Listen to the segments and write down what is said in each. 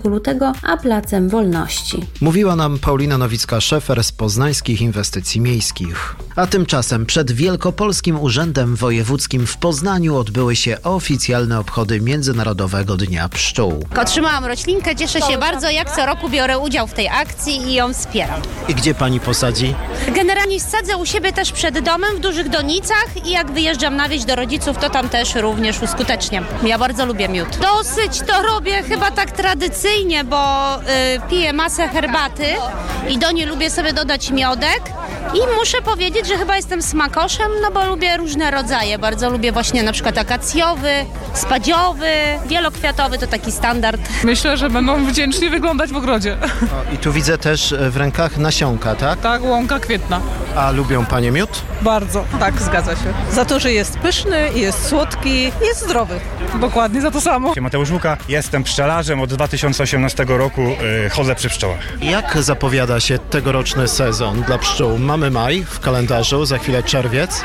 lutego, a Placem Wolności. Mówiła nam Paulina Nowicka-Szefer z Poznańskich Inwestycji Miejskich. A tymczasem przed Wielkopolskim Urzędem Wojewódzkim w Poznaniu odbyły się oficjalne obchody Międzynarodowego Dnia Pszczół. Otrzymałam roślinkę, cieszę się bardzo, jak co roku biorę udział w tej akcji i ją wspieram. I gdzie pani posadzi? Generalnie sadzę u siebie też przed domem w dużych donicach i jak wyjeżdżam na wieś do rodziców, to tam też również uskuteczniam. Ja bardzo lubię miód. Dosyć to robię chyba tak tradycyjnie, bo piję masę herbaty i do niej lubię sobie dodać miodek. I muszę powiedzieć, że chyba jestem smakoszem, no bo lubię różne rodzaje. Bardzo lubię właśnie na przykład akacjowy, spadziowy, wielokwiatowy, to taki standard. Myślę, że będą wdzięcznie wyglądać w ogrodzie. I tu widzę też w rękach nasionka, tak? Tak, łąka kwietna. A lubią panie miód? Bardzo. Tak, zgadza się. Za to, że jest pyszny, jest słodki, jest zdrowy. Dokładnie za to samo. Mateusz Łuka, jestem pszczelarzem. Od 2018 roku chodzę przy pszczołach. Jak zapowiada się tegoroczny sezon dla pszczół? Mamy maj w kalendarzu, za chwilę czerwiec.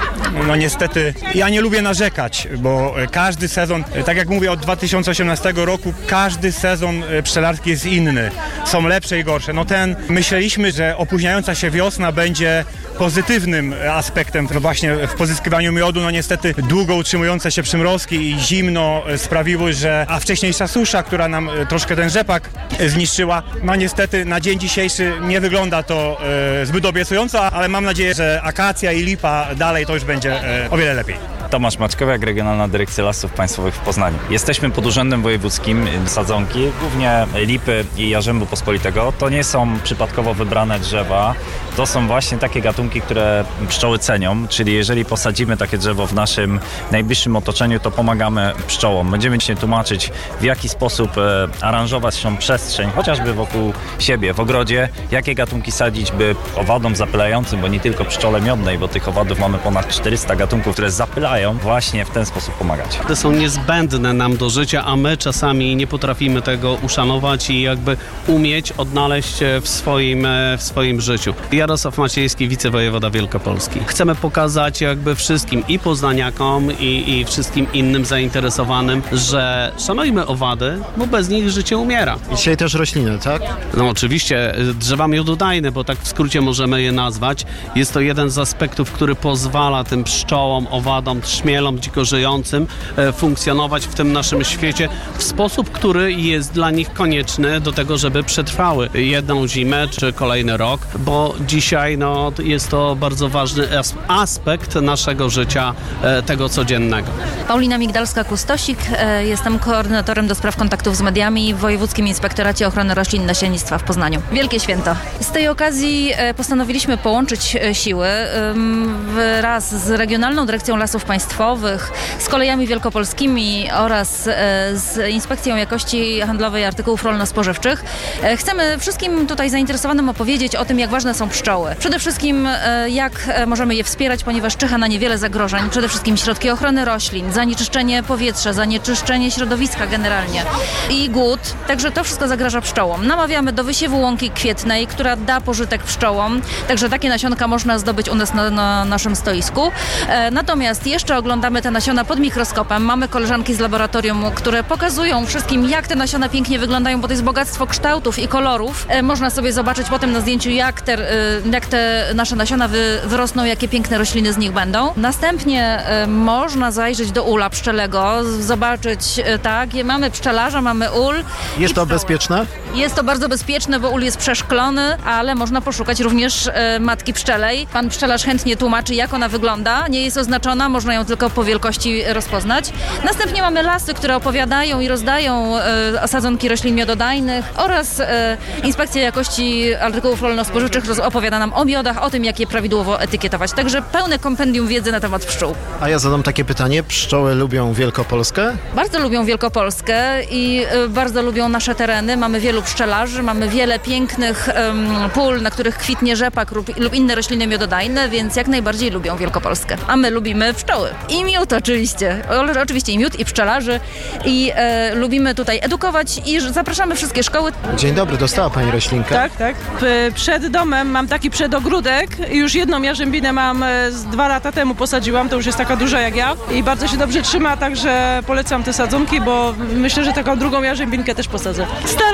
No niestety, ja nie lubię narzekać, bo każdy sezon, tak jak mówię, od 2018 roku, każdy sezon pszczelarski jest inny. Są lepsze i gorsze. No myśleliśmy, że opóźniająca się wiosna będzie pozytywnym aspektem właśnie w pozyskiwaniu miodu. No niestety długo utrzymujące się przymrozki i zimno sprawiły, a wcześniejsza susza, która nam troszkę ten rzepak zniszczyła, no niestety na dzień dzisiejszy nie wygląda to zbyt obiecująco, ale mam nadzieję, że akacja i lipa dalej to już będzie o wiele lepiej. Tomasz Maćkowiak, Regionalna Dyrekcja Lasów Państwowych w Poznaniu. Jesteśmy pod Urzędem Wojewódzkim. Sadzonki, głównie lipy i jarzębu pospolitego, to nie są przypadkowo wybrane drzewa. To są właśnie takie gatunki, które pszczoły cenią, czyli jeżeli posadzimy takie drzewo w naszym najbliższym otoczeniu, to pomagamy pszczołom. Będziemy się tłumaczyć, w jaki sposób aranżować tą przestrzeń, chociażby wokół siebie, w ogrodzie, jakie gatunki sadzić, by owadom zapylającym, bo nie tylko pszczole miodnej, bo tych owadów mamy ponad 400 gatunków, które zapylają, właśnie w ten sposób pomagać. Te są niezbędne nam do życia, a my czasami nie potrafimy tego uszanować i jakby umieć odnaleźć w swoim życiu. Jarosław Maciejski, wicewojewoda wielkopolski. Chcemy pokazać jakby wszystkim i poznaniakom i wszystkim innym zainteresowanym, że szanujmy owady, bo bez nich życie umiera. I dzisiaj też rośliny, tak? No oczywiście drzewa miododajne, bo tak w skrócie możemy je nazwać. Jest to jeden z aspektów, który pozwala tym pszczołom, owadom, trzmielom, dziko żyjącym funkcjonować w tym naszym świecie w sposób, który jest dla nich konieczny do tego, żeby przetrwały jedną zimę czy kolejny rok, bo dzisiaj jest to bardzo ważny aspekt naszego życia, tego codziennego. Paulina Migdalska-Kustosik, jestem koordynatorem do spraw kontaktów z mediami w Wojewódzkim Inspektoracie Ochrony Roślin i Nasiennictwa w Poznaniu. Wielkie święto. Z tej okazji postanowiliśmy połączyć siły wraz z Regionalną Dyrekcją Lasów Państwowych, z Kolejami Wielkopolskimi oraz z Inspekcją Jakości Handlowej Artykułów Rolno-Spożywczych. Chcemy wszystkim tutaj zainteresowanym opowiedzieć o tym, jak ważne są pszczoły. Przede wszystkim jak możemy je wspierać, ponieważ czyha na nie wiele zagrożeń. Przede wszystkim środki ochrony roślin, zanieczyszczenie powietrza, zanieczyszczenie środowiska generalnie i głód. Także to wszystko zagraża pszczołom. Namawiamy do wysiewu łąki kwietnej, która da pożytek pszczołom. Także takie nasionka można zdobyć u nas na naszym stoisku. Natomiast jeszcze oglądamy te nasiona pod mikroskopem. Mamy koleżanki z laboratorium, które pokazują wszystkim, jak te nasiona pięknie wyglądają, bo to jest bogactwo kształtów i kolorów. Można sobie zobaczyć potem na zdjęciu, jak te nasze nasiona wyrosną, jakie piękne rośliny z nich będą. Następnie można zajrzeć do ula pszczelego, zobaczyć, tak, mamy pszczelarza, mamy ul. Jest to bezpieczne? Jest to bardzo bezpieczne, bo ul jest przeszklony, ale można poszukać również matki pszczelej. Pan pszczelarz chętnie tłumaczy, jak ona wygląda. Nie jest oznaczona, można ją tylko po wielkości rozpoznać. Następnie mamy lasy, które opowiadają i rozdają sadzonki roślin miododajnych oraz Inspekcja Jakości Artykułów Rolno-Spożywczych opowiada nam o miodach, o tym, jak je prawidłowo etykietować. Także pełne kompendium wiedzy na temat pszczół. A ja zadam takie pytanie. Pszczoły lubią Wielkopolskę? Bardzo lubią Wielkopolskę i bardzo lubią nasze tereny. Mamy wielu pszczelarzy, mamy wiele pięknych pól, na których kwitnie rzepak lub inne rośliny miododajne, więc jak najbardziej lubią Wielkopolskę. A my lubimy pszczoły. I miód oczywiście. Oczywiście i miód, i pszczelarzy. I lubimy tutaj edukować i zapraszamy wszystkie szkoły. Dzień dobry, dostała pani roślinkę? Tak. Przed domem mam Mam taki przedogródek i już jedną jarzębinę mam 2 lata temu posadziłam, to już jest taka duża jak ja i bardzo się dobrze trzyma, także polecam te sadzonki, bo myślę, że taką drugą jarzębinkę też posadzę.